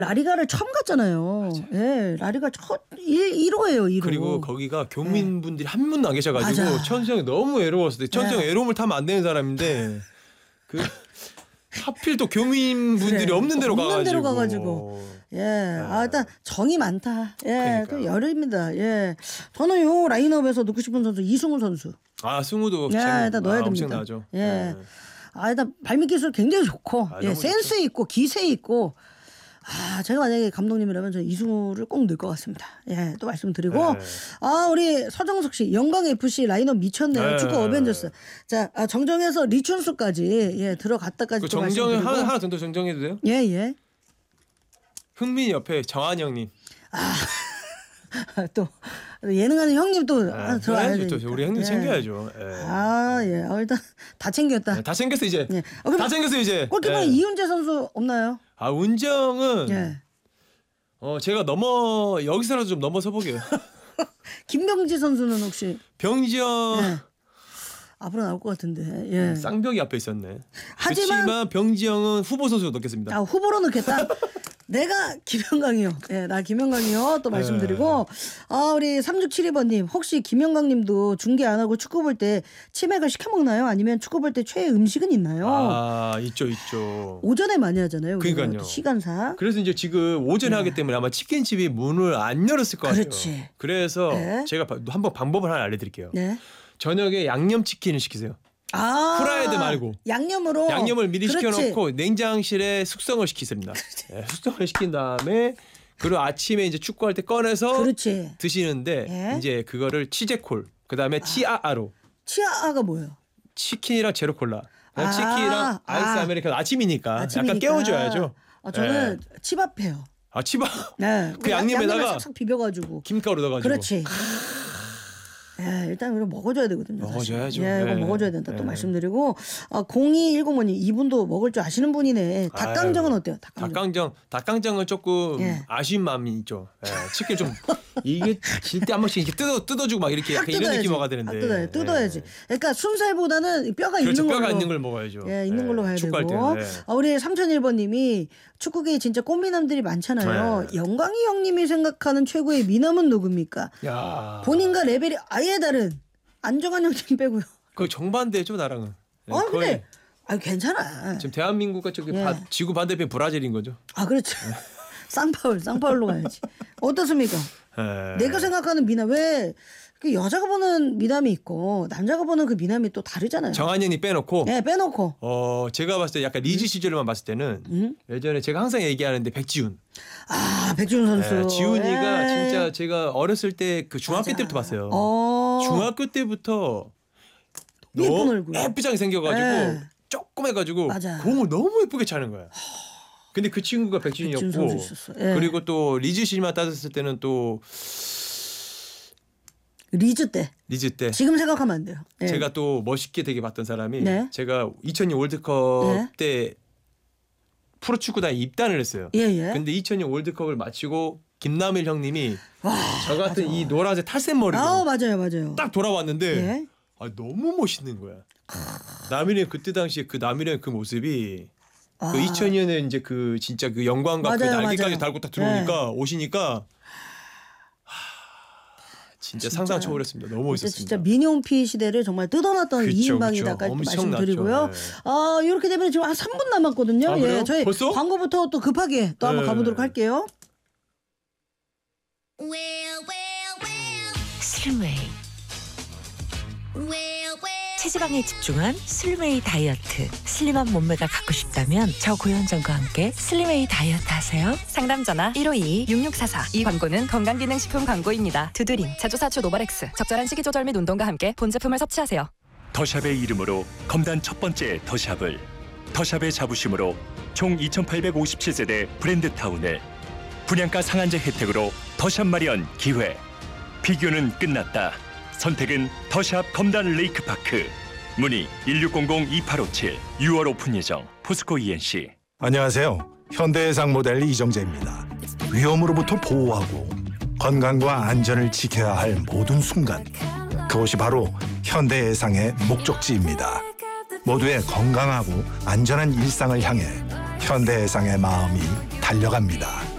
라리가를 처음 갔잖아요. 맞아요. 예, 라리가 첫 1호예요, 1호. 그리고 거기가 교민분들이 한 분도 안 계셔가지고 맞아. 천수 형이 너무 외로웠을 때 천수 형 애로움을 타면 안 되는 사람인데 그 하필 또 교민분들이 그래. 없는 데로 없는 데로 가가지고. 예, 일단 정이 많다. 예, 또 그러니까요. 여름입니다. 예, 저는 요 라인업에서 넣고 싶은 선수 이승우 선수. 아 승우도 예, 일단 넣어야 됩니다. 엄청나죠. 예, 일단 발밑 기술 굉장히 좋고, 예, 너무 센스 좋죠. 있고 기세 있고. 제가 만약에 감독님이라면 저는 이승우를 꼭 넣을 것 같습니다. 예, 또 말씀드리고, 네. 우리 서정석 씨 영광 FC 라인업 미쳤네요. 네. 축구 어벤져스. 자, 정정해서 리춘수까지 예 들어갔다까지 그 또 정정해 말씀드리고. 하나 더 정정해도 돼요? 예, 예. 흥민 옆에 정한영님. 또 예능하는 형님 또 들어와야 해야죠. 되니까. 또 우리 형님 예. 챙겨야죠. 예. 예. 일단 다 챙겼다. 다 챙겼어 이제. 예. 다 챙겼어 이제. 골키퍼 예. 이훈재 선수 없나요? 운정은 예. 제가 여기서라도 좀 넘어서 보게요. 김병지 선수는 혹시 병지형 예. 앞으로 나올 것 같은데. 예. 쌍벽이 앞에 있었네. 하지만 그렇지만 병지형은 후보 선수로 넣겠습니다. 후보로 넣겠다. 내가 김영광이요. 예, 나 김영광이요. 또 말씀드리고, 우리 3672번님, 혹시 김영광님도 중계 안 하고 축구 볼 때 치맥을 시켜 먹나요? 아니면 축구 볼 때 최애 음식은 있나요? 있죠. 오전에 많이 하잖아요. 우리가 그러니까요. 또 시간상. 그래서 이제 지금 오전에 하기 때문에 아마 치킨집이 문을 안 열었을 것 같아요. 그렇지. 그래서 네. 제가 한번 방법을 하나 알려드릴게요. 네. 저녁에 양념치킨을 시키세요. 프라이드 말고. 양념을 미리 그렇지. 시켜놓고 냉장실에 숙성을 시키십니다. 네, 숙성을 시킨 다음에 그리고 아침에 이제 축구할 때 꺼내서 그렇지. 드시는데 예. 이제 그거를 치제콜 그다음에 치아아로 치아가 뭐예요? 치킨이랑 제로콜라 치킨이랑 아이스 아메리카노 아침이니까 약간 깨워줘야죠. 저는 치밥해요. 치밥 네. 그 양념에다가 싹싹 비벼가지고. 김가루 넣어가지고 그렇지. 예, 일단 이거 먹어줘야 되거든요. 먹어줘야죠. 예, 이거 네. 먹어줘야 된다. 또 네. 말씀드리고 0210번님 이분도 먹을 줄 아시는 분이네. 닭강정은 어때요? 닭강정은 조금 예. 아쉬운 마음이 있죠. 치킨 좀 이게 질 때 한 번씩 이렇게 뜯어주고 막 이렇게 약간 이런 느낌 먹어야 되는데. 뜯어야지. 그러니까 순살보다는 뼈가 있는 그렇죠. 걸로. 뼈가 있는 걸 먹어야죠. 예, 있는 걸로 가야 축구할 되고. 때는. 우리 3001번님이 축구계에 진짜 꽃미남들이 많잖아요. 네. 영광이 형님이 생각하는 최고의 미남은 누굽니까? 야. 본인과 레벨이 아예 다른 안정환 형님 빼고요. 그 정반대죠 나랑은. 근데 괜찮아. 지금 대한민국과 저기 예. 지구 반대편 브라질인 거죠. 그렇죠. 쌍파울로 가야지. 어떻습니까? 예. 내가 생각하는 미남 왜 그 여자가 보는 미남이 있고 남자가 보는 그 미남이 또 다르잖아요. 정한영이 빼놓고. 네, 빼놓고. 제가 봤을 때 약간 리즈 시절만 봤을 때는 예전에 제가 항상 얘기하는데 백지훈. 백지훈 선수. 지훈이가 예. 진짜 제가 어렸을 때 그 중학교 때부터 봤어요. 중학교 때부터 예쁜 얼굴. 예쁘장이 생겨가지고 예. 조그매가지고 맞아. 공을 너무 예쁘게 차는 거야. 근데 그 친구가 백지훈이었고 백지훈 선수 있었어. 예. 그리고 또 리즈 시절만 따졌을 때는 또 리즈 때. 지금 생각하면 안 돼요. 예. 제가 또 멋있게 되게 봤던 사람이 네. 제가 2002 월드컵 네. 때 프로축구단에 입단을 했어요. 예. 근데 2002 월드컵을 마치고 김남일 형님이 저 같은 이 노란색 탈색 머리로 맞아요. 딱 돌아왔는데 예. 너무 멋있는 거야. 남일이 그때 당시에 그 남일의 그 모습이 그 2000년에 이제 그 진짜 그 영광과 그 맞아요, 날개까지 맞아요. 달고 딱 들어오니까 오시니까 진짜 상상 초월했습니다. 너무 멋있었습니다. 진짜 미니홈피 시대를 정말 뜯어놨던 그쵸, 이인방이다까지 엄청났죠. 말씀드리고요. 네. 이렇게 되면 지금 한 3분 남았거든요. 그래요? 저희 벌써? 광고부터 또 급하게 또 한번 네. 가보도록 할게요. 슬림웨이 체지방에 집중한 슬림웨이 다이어트. 슬림한 몸매가 갖고 싶다면 저 고현정과 함께 슬림웨이 다이어트 하세요. 상담 전화 1522-6644. 이 광고는 건강기능식품 광고입니다. 두드림, 제조사초 노바렉스. 적절한 식이조절 및 운동과 함께 본 제품을 섭취하세요. 더샵의 이름으로 검단 첫 번째 더샵을, 더샵의 자부심으로 총 2857세대 브랜드타운을, 분양가 상한제 혜택으로 더샵 마련 기회. 비교는 끝났다. 선택은 더샵 검단 레이크파크. 문의 1600-2857. 6월 오픈 예정. 포스코 ENC. 안녕하세요. 현대해상 모델 이정재입니다. 위험으로부터 보호하고 건강과 안전을 지켜야 할 모든 순간, 그것이 바로 현대해상의 목적지입니다. 모두의 건강하고 안전한 일상을 향해 현대해상의 마음이 달려갑니다.